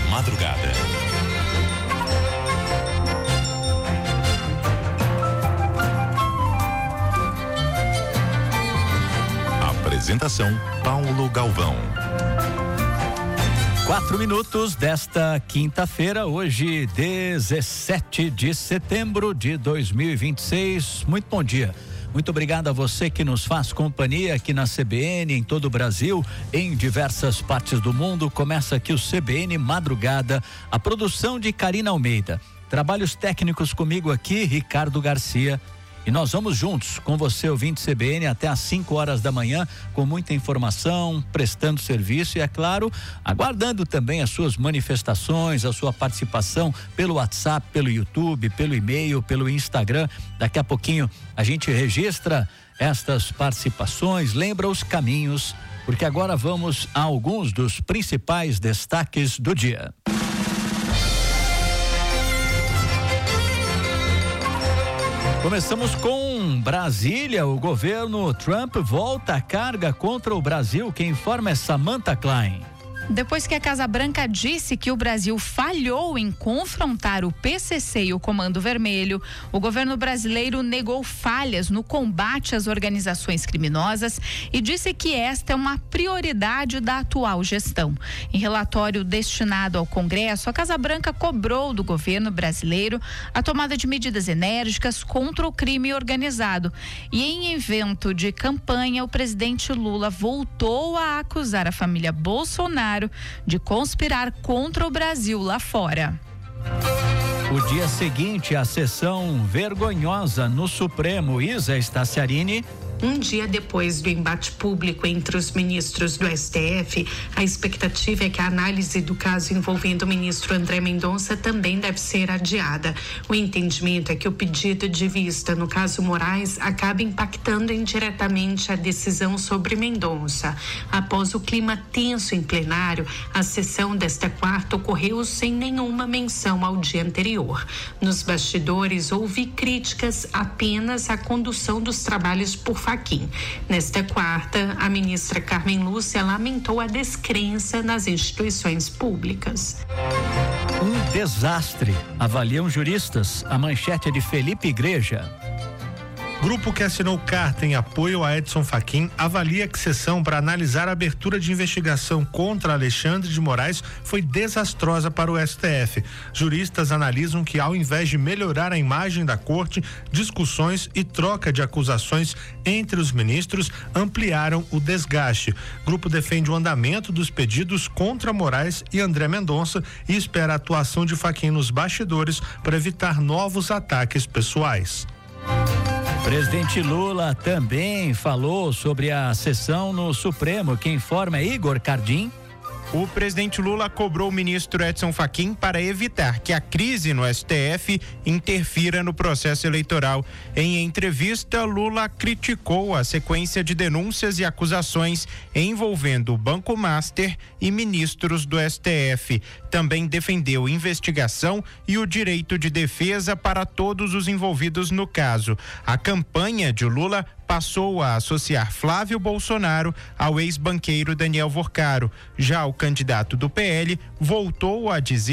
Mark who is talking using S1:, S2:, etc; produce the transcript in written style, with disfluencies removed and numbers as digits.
S1: madrugada. Apresentação Paulo Galvão.
S2: 4 minutos desta quinta-feira, hoje 17 de setembro de 2026. Muito bom dia. Muito obrigado a você que nos faz companhia aqui na CBN, em todo o Brasil, em diversas partes do mundo. Começa aqui o CBN Madrugada, a produção de Karina Almeida. Trabalhos técnicos comigo aqui, Ricardo Garcia. E nós vamos juntos com você, ouvinte CBN, até às 5 horas da manhã, com muita informação, prestando serviço e, é claro, aguardando também as suas manifestações, a sua participação pelo WhatsApp, pelo YouTube, pelo e-mail, pelo Instagram. Daqui a pouquinho a gente registra estas participações, lembra os caminhos, porque agora vamos a alguns dos principais destaques do dia. Começamos com Brasília. O governo Trump volta a carga contra o Brasil. Quem informa é Samantha Klein.
S3: Depois que a Casa Branca disse que o Brasil falhou em confrontar o PCC e o Comando Vermelho, o governo brasileiro negou falhas no combate às organizações criminosas e disse que esta é uma prioridade da atual gestão. Em relatório destinado ao Congresso, a Casa Branca cobrou do governo brasileiro a tomada de medidas enérgicas contra o crime organizado. E em evento de campanha, o presidente Lula voltou a acusar a família Bolsonaro de conspirar contra o Brasil lá fora.
S2: O dia seguinte, a sessão vergonhosa no Supremo. Isa Staciarini.
S4: Um dia depois do embate público entre os ministros do STF, a expectativa é que a análise do caso envolvendo o ministro André Mendonça também deve ser adiada. O entendimento é que o pedido de vista no caso Moraes acaba impactando indiretamente a decisão sobre Mendonça. Após o clima tenso em plenário, a sessão desta quarta ocorreu sem nenhuma menção ao dia anterior. Nos bastidores, houve críticas apenas à condução dos trabalhos por Fachin. Nesta quarta, a ministra Carmen Lúcia lamentou a descrença nas instituições públicas.
S2: Um desastre, avaliam juristas. A manchete é de Felipe Igreja.
S5: Grupo que assinou carta em apoio a Edson Fachin avalia que sessão para analisar a abertura de investigação contra Alexandre de Moraes foi desastrosa para o STF. Juristas analisam que, ao invés de melhorar a imagem da corte, discussões e troca de acusações entre os ministros ampliaram o desgaste. Grupo defende o andamento dos pedidos contra Moraes e André Mendonça e espera a atuação de Fachin nos bastidores para evitar novos ataques pessoais.
S2: Presidente Lula também falou sobre a sessão no Supremo. Quem informa é Igor Cardim.
S6: O presidente Lula cobrou o ministro Edson Fachin para evitar que a crise no STF interfira no processo eleitoral. Em entrevista, Lula criticou a sequência de denúncias e acusações envolvendo o Banco Master e ministros do STF. Também defendeu investigação e o direito de defesa para todos os envolvidos no caso. A campanha de Lula passou a associar Flávio Bolsonaro ao ex-banqueiro Daniel Vorcaro. Já o candidato do PL voltou a dizer